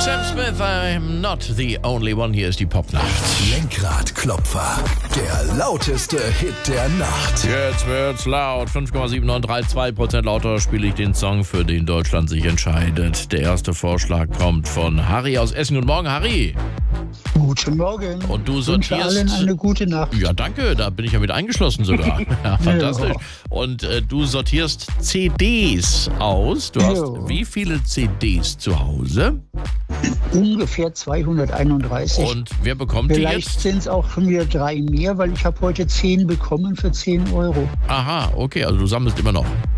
Sam Smith, I'm not the only one. Hier ist die Popnacht. Lenkradklopfer, der lauteste Hit der Nacht. Jetzt wird's laut. 5,7932% lauter spiele ich den Song, für den Deutschland sich entscheidet. Der erste Vorschlag kommt von Harry aus Essen. Guten Morgen, Harry. Guten Morgen. Und du Ich wünsche sortierst... allen eine gute Nacht. Ja, danke. Da bin ich ja mit eingeschlossen sogar. Ja, fantastisch. Ja. Und du sortierst CDs aus. Du hast Ja. wie viele CDs zu Hause? Ungefähr 231. Und wer bekommt die Vielleicht jetzt? sind es auch schon wieder 3 mehr, weil ich habe heute 10 bekommen für 10 Euro. Aha, okay. Also du sammelst immer noch.